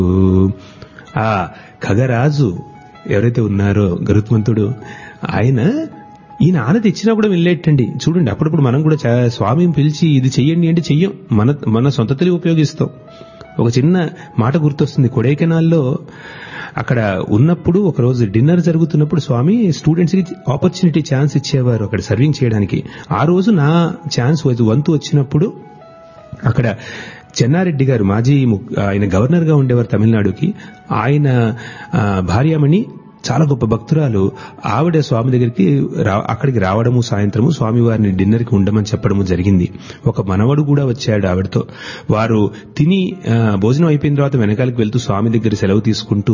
ఆ ఖగరాజు ఎవరైతే ఉన్నారో గరుత్మంతుడు, ఈయన ఆనతి ఇచ్చినా కూడా వెళ్ళేటండి. చూడండి, అప్పుడప్పుడు మనం కూడా స్వామిని పిలిచి ఇది చెయ్యండి అంటే చెయ్యం, మన సొంత తెలివి ఉపయోగిస్తాం. ఒక చిన్న మాట గుర్తొస్తుంది. కొడైకెనాల్లో అక్కడ ఉన్నప్పుడు ఒకరోజు డిన్నర్ జరుగుతున్నప్పుడు స్వామి స్టూడెంట్స్ కి ఆపర్చునిటీ ఛాన్స్ ఇచ్చేవారు అక్కడ సర్వింగ్ చేయడానికి. ఆ రోజు నా ఛాన్స్ వంతు వచ్చినప్పుడు అక్కడ చెన్నారెడ్డి గారు ఆయన గవర్నర్ గా ఉండేవారు తమిళనాడుకి. ఆయన భార్యామణి చాలా గొప్ప భక్తురాలు. ఆవిడ స్వామి దగ్గరికి అక్కడికి రావడము, సాయంత్రము స్వామివారిని డిన్నర్ కి ఉండమని చెప్పడము జరిగింది. ఒక మనవడు కూడా వచ్చాడు ఆవిడతో. వారు తిని భోజనం అయిపోయిన తర్వాత వెనకాలకి వెళ్తూ స్వామి దగ్గర సెలవు తీసుకుంటూ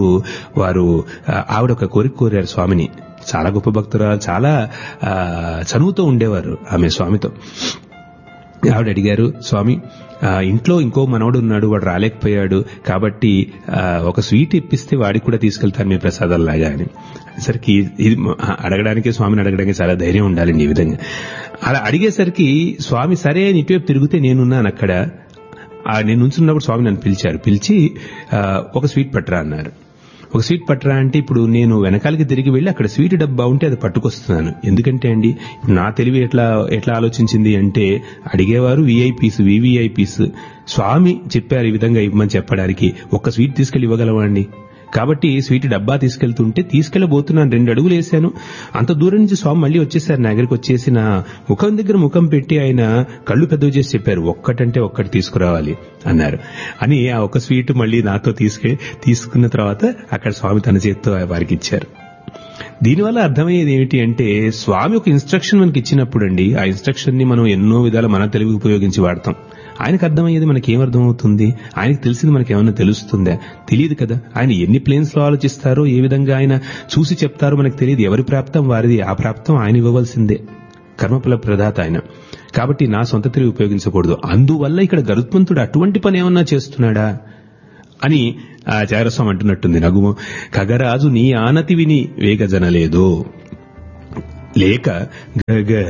ఆవిడ ఒక కోరిక కోరారు స్వామిని. చాలా గొప్ప భక్తురాలు, చాలా చనువుతో ఉండేవారు ఆమె స్వామితో. ఆవిడ అడిగారు, స్వామి ఇంట్లో ఇంకో మనవడు ఉన్నాడు, వాడు రాలేకపోయాడు, కాబట్టి ఒక స్వీట్ ఇప్పిస్తే వాడికి కూడా తీసుకెళ్తాను మీ ప్రసాదాల్లాగా అని. సరికి ఇది అడగడానికి, స్వామిని అడగడానికి చాలా ధైర్యం ఉండాలండి. ఈ విధంగా అలా అడిగేసరికి స్వామి సరే అని ఇటువైపు తిరిగితే నేనున్నాను అక్కడ. నేను నుంచున్నప్పుడు స్వామి నన్ను పిలిచి ఒక స్వీట్ పట్టరా అన్నారు. ఒక స్వీట్ పట్టరా అంటే ఇప్పుడు నేను వెనకాలకి తిరిగి వెళ్లి అక్కడ స్వీట్ డబ్బా ఉంటే అది పట్టుకొస్తున్నాను. ఎందుకంటే అండి, నా తెలివి ఎట్లా ఆలోచించింది అంటే, అడిగేవారు వివిఐపీస్. స్వామి చెప్పారు ఈ విధంగా ఇవ్వమని చెప్పడానికి, ఒక్క స్వీట్ తీసుకెళ్లి ఇవ్వగలవండి. కాబట్టి స్వీట్ డబ్బా తీసుకెళ్లబోతున్నాను, 2 అడుగులు వేశాను. అంత దూరం నుంచి స్వామి మళ్ళీ వచ్చేసారు నా దగ్గరికి. వచ్చేసి నా ముఖం దగ్గర ముఖం పెట్టి ఆయన కళ్ళు పెద్దవి చేసి చెప్పారు, ఒక్కటంటే ఒక్కటి తీసుకురావాలి అన్నారు. అని ఆ ఒక స్వీట్ మళ్ళీ నాతో తీసుకున్న తర్వాత అక్కడ స్వామి తన చేతితో వారికి ఇచ్చారు. దీనివల్ల అర్థమయ్యేది ఏమిటి అంటే, స్వామి ఒక ఇన్స్ట్రక్షన్ మనకి ఇచ్చినప్పుడు అండి, ఆ ఇన్స్ట్రక్షన్ ని మనం ఎన్నో విధాలు మన తెలివి ఉపయోగించి వాడతాం. ఆయనకు అర్థమయ్యేది మనకేమర్థమవుతుంది? ఆయనకు తెలిసింది మనకేమన్నా తెలుస్తుందా? తెలియదు కదా. ఆయన ఎన్ని ప్లేన్స్ లో ఆలోచిస్తారో, ఏ విధంగా ఆయన చూసి చెప్తారో మనకు తెలియదు. ఎవరి ప్రాప్తం వారిది, ఆ ప్రాప్తం ఆయన ఇవ్వవలసిందే. కర్మఫల ప్రదాత ఆయన. కాబట్టి నా సొంత తెలివి ఉపయోగించకూడదు. అందువల్ల ఇక్కడ గరుత్మంతుడు అటువంటి పని ఏమన్నా చేస్తున్నాడా అని చారస్వామి అంటున్నట్టుంది. నగుము ఖగరాజు నీ ఆనతి విని వేగజనలేదు లేక